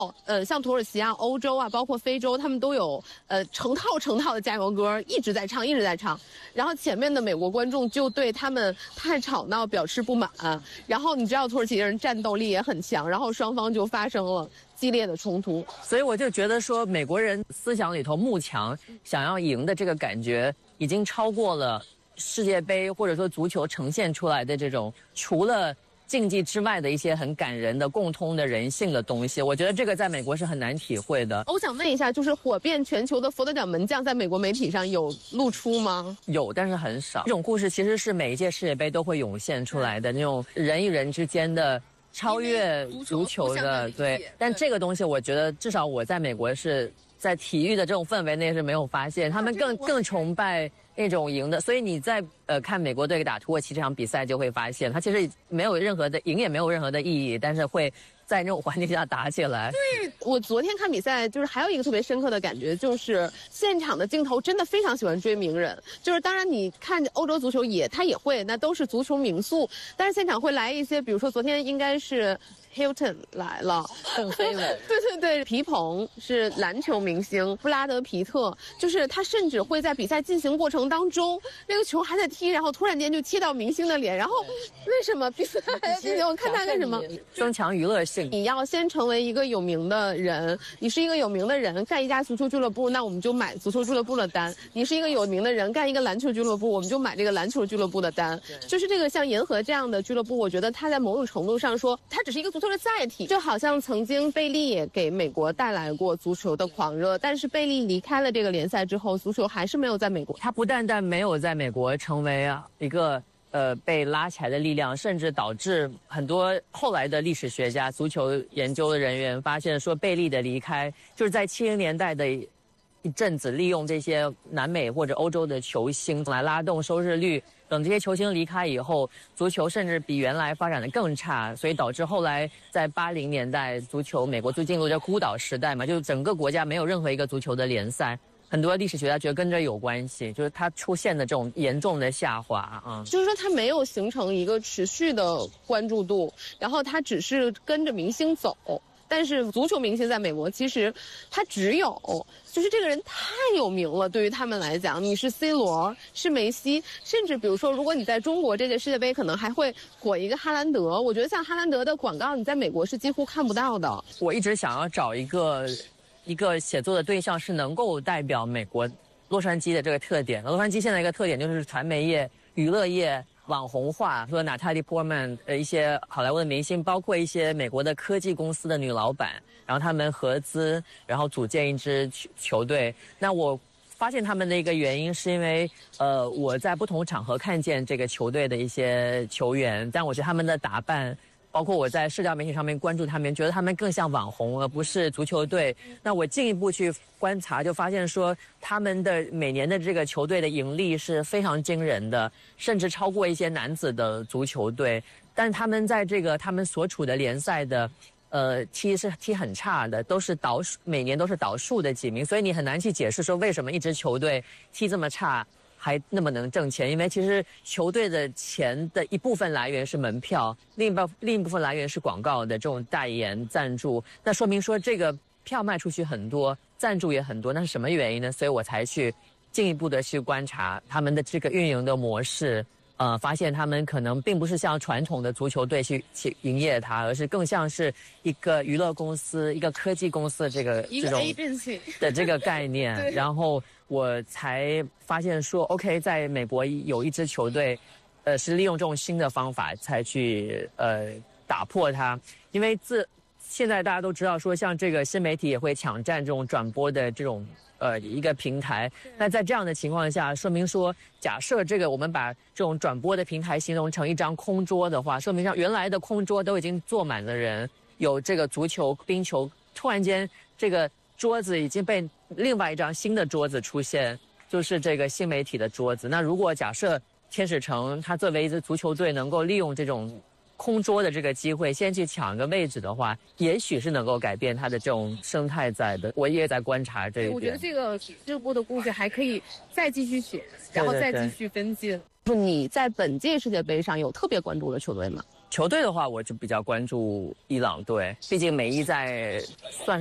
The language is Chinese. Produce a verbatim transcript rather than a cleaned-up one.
呃，像土耳其啊、欧洲啊，包括非洲，他们都有呃成套成套的加油歌，一直在唱，一直在唱。然后前面的美国观众就对他们太吵闹表示不满。然后你知道土耳其人战斗力也很强，然后双方就发生了激烈的冲突。 所以我就觉得说，美国人思想里头慕强、想要赢的这个感觉，已经超过了世界杯或者说足球呈现出来的这种除了竞技之外的一些很感人的共通的人性的东西。我觉得这个在美国是很难体会的。 我想问一下，就是火遍全球的佛得角门将在美国媒体上有露出吗？ 有，但是很少。这种故事其实是每一届世界杯都会涌现出来的，那种人与人之间的超越足球的，对。但这个东西我觉得至少我在美国是在体育的这种氛围内是没有发现，他们更更崇拜那种赢的。所以你在呃看美国队打土耳其这场比赛就会发现，他其实没有任何的赢，也没有任何的意义，但是会在那种环境下打起来。 对，我昨天看比赛就是还有一个特别深刻的感觉，就是现场的镜头真的非常喜欢追名人。就是当然你看欧洲足球也他也会，那都是足球名宿，但是现场会来一些，比如说昨天应该是Hilton 来了， 邓飞文， 对对对，皮蓬是篮球明星，布拉德皮特，就是他甚至会在比赛进行过程当中，那个球还在踢，然后突然间就切到明星的脸，然后为什么比赛还要进行？我看他干什么？ 增强娱乐性。 你要先成为一个有名的人，你是一个有名的人，干一家足球俱乐部，那我们就买足球俱乐部的单；你是一个有名的人，干一个篮球俱乐部，我们就买这个篮球俱乐部的单。就是这个像银河这样的俱乐部，我觉得它在某种程度上说，它只是一个足球的载体，就好像曾经贝利也给美国带来过足球的狂热，但是贝利离开了这个联赛之后，足球还是没有在美国。 他不但但没有在美国成为啊一个呃被拉起来的力量，甚至导致很多后来的历史学家、足球研究的人员发现说，贝利的离开就是在七零年代的一阵子，利用这些南美或者欧洲的球星来拉动收视率。等这些球星离开以后，足球甚至比原来发展的更差，所以导致后来在八零年代，足球美国就进入这孤岛时代嘛，就是整个国家没有任何一个足球的联赛。很多历史学家觉得跟这有关系，就是它出现的这种严重的下滑啊， 就是说它没有形成一个持续的关注度，然后它只是跟着明星走。但是足球明星在美国其实他只有就是这个人太有名了，对于他们来讲，你是 C 罗，是梅西，甚至比如说如果你在中国这届世界杯可能还会火一个哈兰德，我觉得像哈兰德的广告你在美国是几乎看不到的。 我一直想要找一个一个写作的对象是能够代表美国洛杉矶的这个特点。洛杉矶现在一个特点就是传媒业、娱乐业网红化，说娜塔莉·波曼呃一些好莱坞的明星，包括一些美国的科技公司的女老板，然后他们合资，然后组建一支球队。那我发现他们的一个原因是因为呃我在不同场合看见这个球队的一些球员，但我觉得他们的打扮，包括我在社交媒体上面关注他们，觉得他们更像网红而不是足球队。那我进一步去观察，就发现说他们的每年的这个球队的盈利是非常惊人的，甚至超过一些男子的足球队。但是他们在这个他们所处的联赛的呃踢是踢很差的，都是倒数，每年都是倒数的几名，所以你很难去解释说为什么一支球队踢这么差还那么能挣钱。因为其实球队的钱的一部分来源是门票，另一部另一部分来源是广告的这种代言赞助，那说明说这个票卖出去很多，赞助也很多，那是什么原因呢？所以我才去进一步的去观察他们的这个运营的模式，呃，发现他们可能并不是像传统的足球队去去营业它，而是更像是一个娱乐公司、一个科技公司的这个一个 agency 的这个概念。然后我才发现说 ，OK， 在美国有一支球队，呃，是利用这种新的方法才去呃打破它，因为自现在大家都知道说，像这个新媒体也会抢占这种转播的这种呃一个平台。那在这样的情况下，说明说，假设这个我们把这种转播的平台形容成一张空桌的话，说明上原来的空桌都已经坐满了人，有这个足球、冰球，突然间这个桌子已经被另外一张新的桌子出现，就是这个新媒体的桌子。那如果假设天使城它作为一支足球队能够利用这种空桌的这个机会先去抢个位置的话，也许是能够改变它的这种生态在的。我也在观察这一点。 我觉得这个这部的故事还可以再继续写，然后再继续分析。对对对，你在本届世界杯上有特别关注的球队吗？ 球队的话，我就比较关注伊朗队，毕竟美伊在算